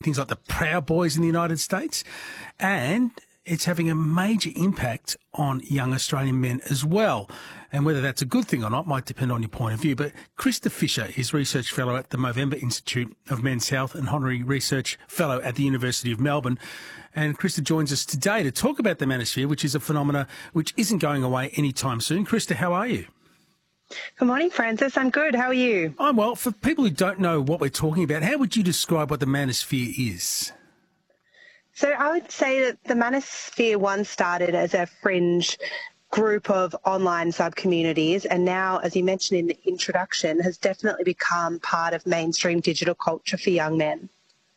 things like the Proud Boys in the United States, and it's having a major impact on young Australian men as well. And whether that's a good thing or not might depend on your point of view. But Krista Fisher is Research Fellow at the Movember Institute of Men's Health and Honorary Research Fellow at the University of Melbourne. And Krista joins us today to talk about the manosphere, which is a phenomena which isn't going away anytime soon. Krista, how are you? Good morning, Francis. I'm good. How are you? I'm well. For people who don't know what we're talking about, how would you describe what the manosphere is? So I would say that the manosphere once started as a fringe group of online sub-communities, and now, as you mentioned in the introduction, has definitely become part of mainstream digital culture for young men.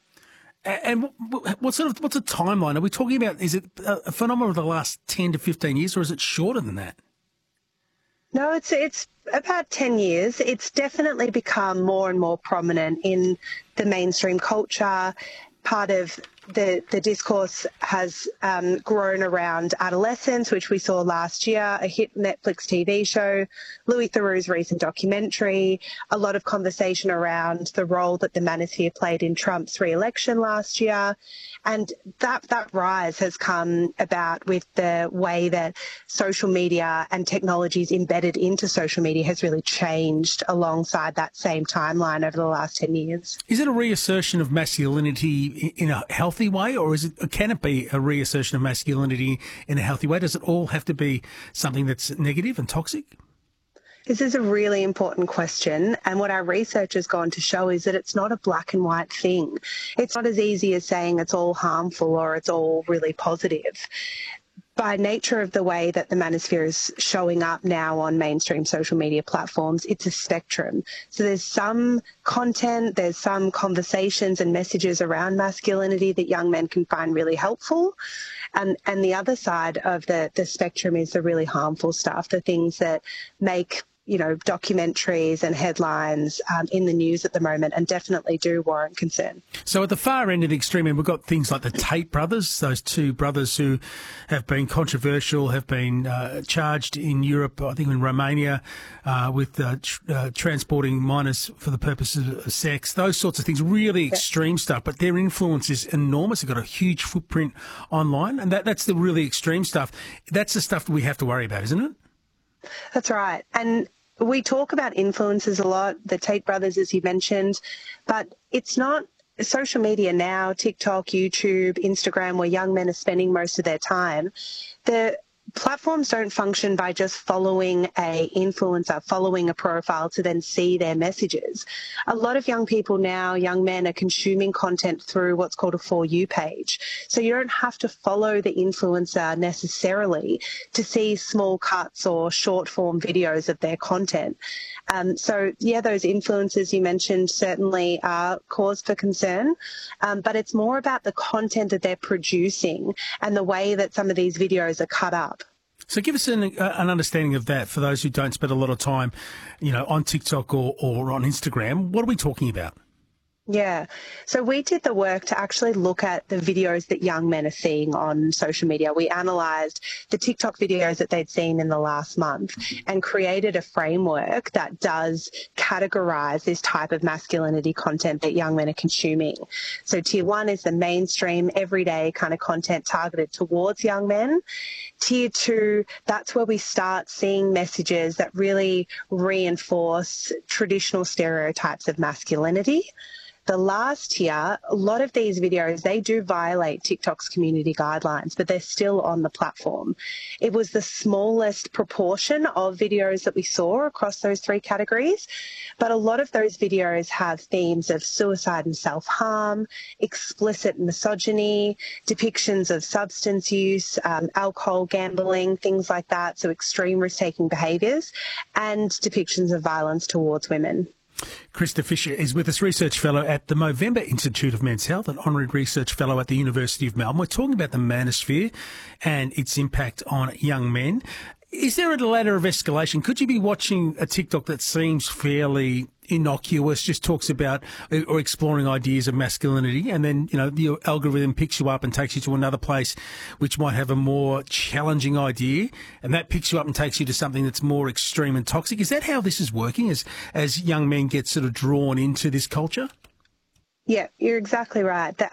And what's a timeline? Are we talking about, is it a phenomenon of the last 10 to 15 years, or is it shorter than that? No, it's about 10 years. It's definitely become more and more prominent in the mainstream culture. Part of the discourse has grown around adolescence, which we saw last year, a hit Netflix TV show, Louis Theroux's recent documentary, a lot of conversation around the role that the manosphere played in Trump's re-election last year. And that rise has come about with the way that social media and technologies embedded into social media has really changed alongside that same timeline over the last 10 years. Is it a reassertion of masculinity in a healthy way, or can it be a reassertion of masculinity in a healthy way? Does it all have to be something that's negative and toxic? This is a really important question, and what our research has gone to show is that it's not a black and white thing. It's not as easy as saying it's all harmful or it's all really positive. By nature of the way that the manosphere is showing up now on mainstream social media platforms, it's a spectrum. So there's some content, there's some conversations and messages around masculinity that young men can find really helpful. And the other side of the spectrum is the really harmful stuff, the things that make documentaries and headlines in the news at the moment, and definitely do warrant concern. So at the far end of the extreme end, we've got things like the Tate brothers, those two brothers who have been controversial, have been charged in Europe, I think in Romania, with transporting minors for the purposes of sex, those sorts of things, really extreme stuff. But their influence is enormous. They've got a huge footprint online, and that's the really extreme stuff. That's the stuff that we have to worry about, isn't it? That's right. And we talk about influencers a lot, the Tate brothers, as you mentioned, but it's not social media now, TikTok, YouTube, Instagram, where young men are spending most of their time. The platforms don't function by just following a influencer, following a profile to then see their messages. A lot of young people now, young men, are consuming content through what's called a For You page. So you don't have to follow the influencer necessarily to see small cuts or short form videos of their content. Those influencers you mentioned certainly are cause for concern, but it's more about the content that they're producing and the way that some of these videos are cut up. So give us an understanding of that for those who don't spend a lot of time, on TikTok or on Instagram. What are we talking about? Yeah. So we did the work to actually look at the videos that young men are seeing on social media. We analysed the TikTok videos that they'd seen in the last month and created a framework that does categorise this type of masculinity content that young men are consuming. So Tier 1 is the mainstream, everyday kind of content targeted towards young men. Tier 2, that's where we start seeing messages that really reinforce traditional stereotypes of masculinity. The last tier, a lot of these videos, they do violate TikTok's community guidelines, but they're still on the platform. It was the smallest proportion of videos that we saw across those three categories, but a lot of those videos have themes of suicide and self-harm, explicit misogyny, depictions of substance use, alcohol, gambling, things like that, so extreme risk-taking behaviours, and depictions of violence towards women. Krista Fisher is with us, Research Fellow at the Movember Institute of Men's Health and Honorary Research Fellow at the University of Melbourne. We're talking about the manosphere and its impact on young men. Is there a ladder of escalation? Could you be watching a TikTok that seems fairly innocuous, just talks about or exploring ideas of masculinity, and then, the algorithm picks you up and takes you to another place which might have a more challenging idea, and that picks you up and takes you to something that's more extreme and toxic? Is that how this is working as young men get sort of drawn into this culture? Yeah, you're exactly right. The